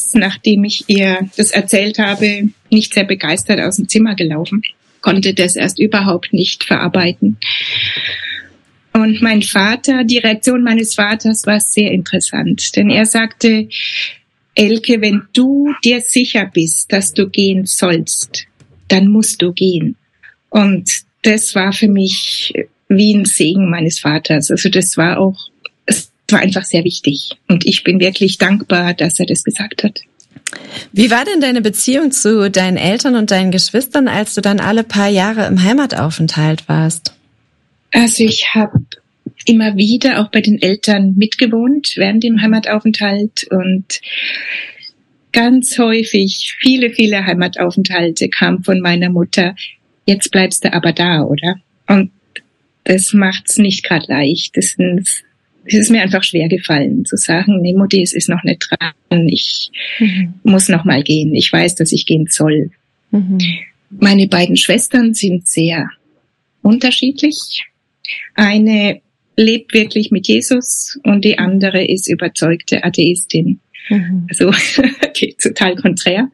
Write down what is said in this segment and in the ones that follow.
ist, nachdem ich ihr das erzählt habe, nicht sehr begeistert aus dem Zimmer gelaufen, konnte das erst überhaupt nicht verarbeiten. Und die Reaktion meines Vaters war sehr interessant, denn er sagte, Elke, wenn du dir sicher bist, dass du gehen sollst, dann musst du gehen. Und das war für mich wie ein Segen meines Vaters. Also es war einfach sehr wichtig. Und ich bin wirklich dankbar, dass er das gesagt hat. Wie war denn deine Beziehung zu deinen Eltern und deinen Geschwistern, als du dann alle paar Jahre im Heimataufenthalt warst? Also ich habe immer wieder auch bei den Eltern mitgewohnt während dem Heimataufenthalt und ganz häufig, viele Heimataufenthalte kamen von meiner Mutter, jetzt bleibst du aber da, oder? Und das macht's nicht gerade leicht. Es ist mir einfach schwer gefallen zu sagen, nee Mutti, es ist noch nicht dran, ich muss noch mal gehen, ich weiß, dass ich gehen soll. Meine beiden Schwestern sind sehr unterschiedlich. Eine lebt wirklich mit Jesus und die andere ist überzeugte Atheistin. Also geht total konträr.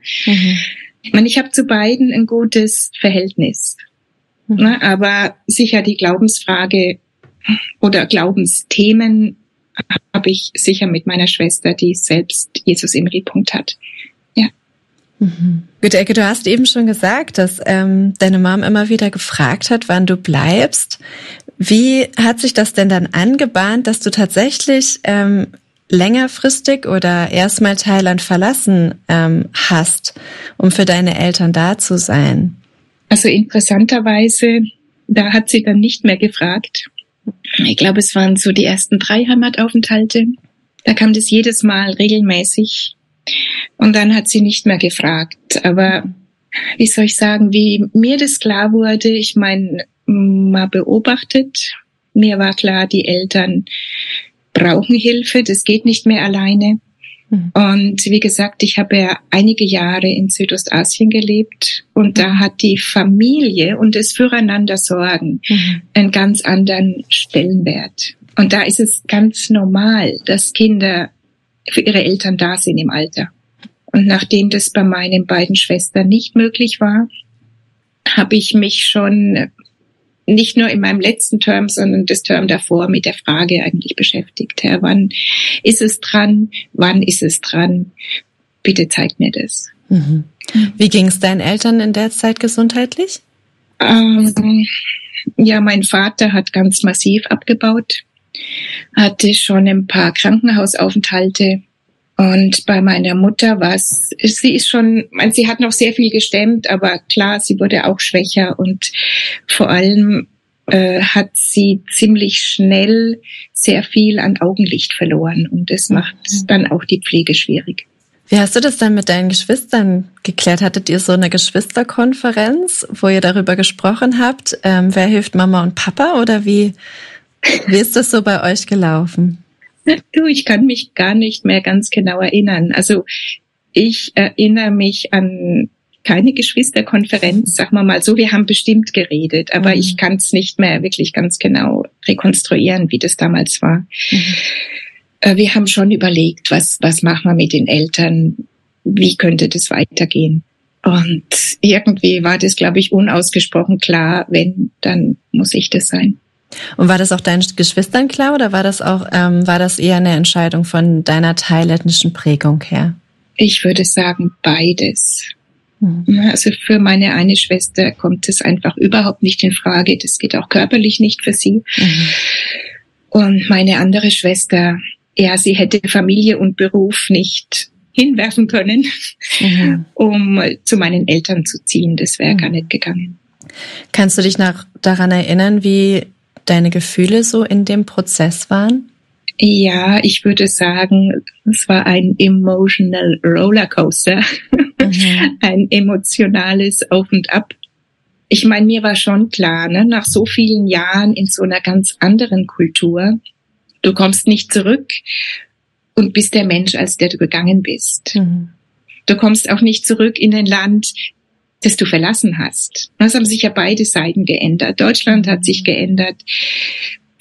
Ich habe zu beiden ein gutes Verhältnis. Aber sicher die Glaubensfrage oder Glaubensthemen habe ich sicher mit meiner Schwester, die selbst Jesus im Mittelpunkt hat. Ja. Gut, Elke, du hast eben schon gesagt, dass deine Mom immer wieder gefragt hat, wann du bleibst. Wie hat sich das denn dann angebahnt, dass du tatsächlich längerfristig oder erstmal Thailand verlassen hast, um für deine Eltern da zu sein? Also interessanterweise, da hat sie dann nicht mehr gefragt. Ich glaube, es waren so die ersten 3 Heimataufenthalte. Da kam das jedes Mal regelmäßig. Und dann hat sie nicht mehr gefragt. Aber wie soll ich sagen, wie mir das klar wurde, ich meine, mal beobachtet. Mir war klar, die Eltern brauchen Hilfe, das geht nicht mehr alleine. Und wie gesagt, ich habe ja einige Jahre in Südostasien gelebt und da hat die Familie und das Füreinander-Sorgen einen ganz anderen Stellenwert. Und da ist es ganz normal, dass Kinder für ihre Eltern da sind im Alter. Und nachdem das bei meinen beiden Schwestern nicht möglich war, habe ich mich schon nicht nur in meinem letzten Term, sondern das Term davor mit der Frage eigentlich beschäftigt. Herr, wann ist es dran? Wann ist es dran? Bitte zeigt mir das. Wie ging es deinen Eltern in der Zeit gesundheitlich? Ja, mein Vater hat ganz massiv abgebaut, hatte schon ein paar Krankenhausaufenthalte. Und bei meiner Mutter sie hat noch sehr viel gestemmt, aber klar, sie wurde auch schwächer und vor allem hat sie ziemlich schnell sehr viel an Augenlicht verloren und das macht dann auch die Pflege schwierig. Wie hast du das dann mit deinen Geschwistern geklärt? Hattet ihr so eine Geschwisterkonferenz, wo ihr darüber gesprochen habt? Wer hilft Mama und Papa oder wie ist das so bei euch gelaufen? Du, ich kann mich gar nicht mehr ganz genau erinnern. Also ich erinnere mich an keine Geschwisterkonferenz, sagen wir mal so. Wir haben bestimmt geredet, aber ich kann es nicht mehr wirklich ganz genau rekonstruieren, wie das damals war. Wir haben schon überlegt, was machen wir mit den Eltern, wie könnte das weitergehen. Und irgendwie war das, glaube ich, unausgesprochen klar, wenn, dann muss ich das sein. Und war das auch deinen Geschwistern klar oder war das eher eine Entscheidung von deiner thailändischen Prägung her? Ich würde sagen, beides. Also für meine eine Schwester kommt es einfach überhaupt nicht in Frage. Das geht auch körperlich nicht für sie. Und meine andere Schwester, ja, sie hätte Familie und Beruf nicht hinwerfen können, um zu meinen Eltern zu ziehen. Das wäre gar nicht gegangen. Kannst du dich daran erinnern, wie deine Gefühle so in dem Prozess waren? Ja, ich würde sagen, es war ein emotional Rollercoaster, ein emotionales Auf und Ab. Ich meine, mir war schon klar, nach so vielen Jahren in so einer ganz anderen Kultur, du kommst nicht zurück und bist der Mensch, als der du gegangen bist. Du kommst auch nicht zurück in ein Land, das du verlassen hast. Es haben sich ja beide Seiten geändert. Deutschland hat sich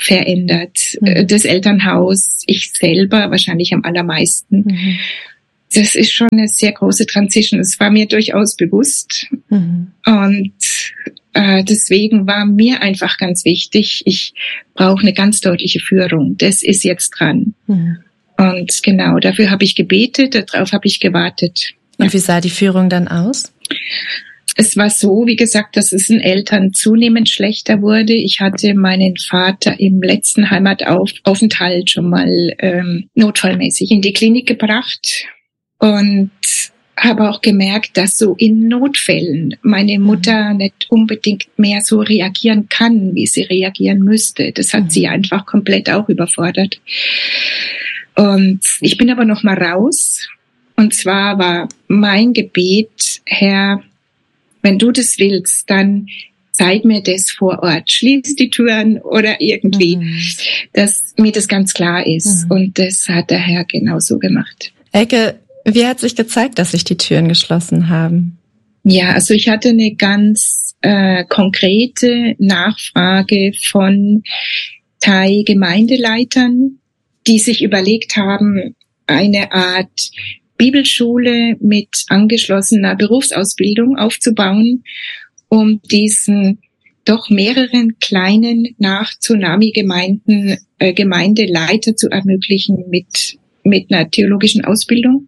verändert. Das Elternhaus, ich selber wahrscheinlich am allermeisten. das ist schon eine sehr große Transition. Es war mir durchaus bewusst. Und deswegen war mir einfach ganz wichtig, ich brauche eine ganz deutliche Führung. Das ist jetzt dran. Und genau, dafür habe ich gebetet, darauf habe ich gewartet. Und wie sah die Führung dann aus? Es war so, wie gesagt, dass es den Eltern zunehmend schlechter wurde. Ich hatte meinen Vater im letzten Heimataufenthalt schon mal notfallmäßig in die Klinik gebracht und habe auch gemerkt, dass so in Notfällen meine Mutter nicht unbedingt mehr so reagieren kann, wie sie reagieren müsste. Das hat sie einfach komplett auch überfordert. Und ich bin aber noch mal raus. Und zwar war mein Gebet, Herr, wenn du das willst, dann zeig mir das vor Ort. Schließ die Türen oder irgendwie, dass mir das ganz klar ist. Und das hat der Herr genauso gemacht. Elke, wie hat sich gezeigt, dass sich die Türen geschlossen haben? Ja, also ich hatte eine ganz konkrete Nachfrage von Thai-Gemeindeleitern, die sich überlegt haben, eine Art Bibelschule mit angeschlossener Berufsausbildung aufzubauen, um diesen doch mehreren kleinen Nach-Tsunami-Gemeinden Gemeindeleiter zu ermöglichen mit einer theologischen Ausbildung.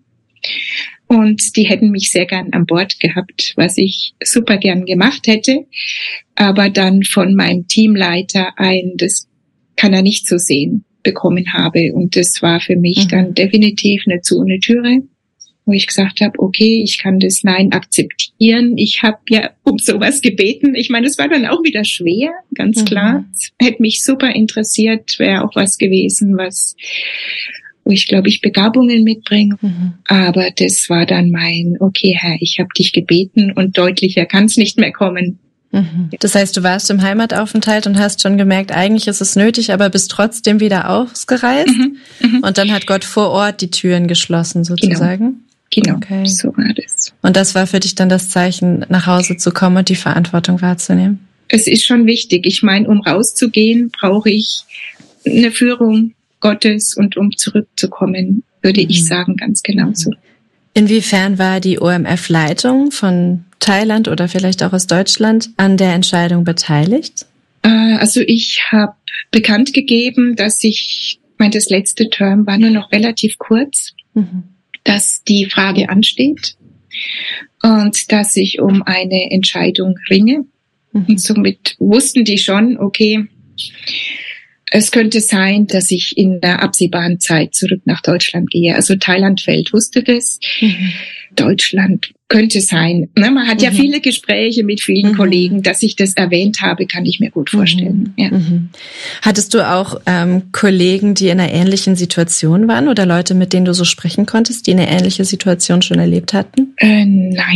Und die hätten mich sehr gern an Bord gehabt, was ich super gern gemacht hätte. Aber dann von meinem Teamleiter das kann er nicht so sehen, bekommen habe. Und das war für mich dann definitiv eine zu ohne Türe, wo ich gesagt habe, okay, ich kann das Nein akzeptieren. Ich habe ja um sowas gebeten. Ich meine, es war dann auch wieder schwer, ganz klar. Es hätte mich super interessiert, wäre auch was gewesen, wo ich glaube, ich Begabungen mitbringe. Aber das war dann okay, Herr, ich habe dich gebeten und deutlicher kann es nicht mehr kommen. Das heißt, du warst im Heimataufenthalt und hast schon gemerkt, eigentlich ist es nötig, aber bist trotzdem wieder ausgereist. Und dann hat Gott vor Ort die Türen geschlossen, sozusagen. Genau, okay. So war das. Und das war für dich dann das Zeichen, nach Hause zu kommen und die Verantwortung wahrzunehmen? Es ist schon wichtig. Ich meine, um rauszugehen, brauche ich eine Führung Gottes und um zurückzukommen, würde ich sagen, ganz genauso. Inwiefern war die OMF-Leitung von Thailand oder vielleicht auch aus Deutschland an der Entscheidung beteiligt? Also ich habe bekannt gegeben, dass das letzte Term war nur noch relativ kurz, dass die Frage ansteht und dass ich um eine Entscheidung ringe. Und somit wussten die schon, okay, es könnte sein, dass ich in der absehbaren Zeit zurück nach Deutschland gehe. Also Thailand-Welt wusste das. Deutschland könnte sein. Man hat ja viele Gespräche mit vielen Kollegen, dass ich das erwähnt habe, kann ich mir gut vorstellen. Ja. Hattest du auch Kollegen, die in einer ähnlichen Situation waren oder Leute, mit denen du so sprechen konntest, die eine ähnliche Situation schon erlebt hatten? Nein.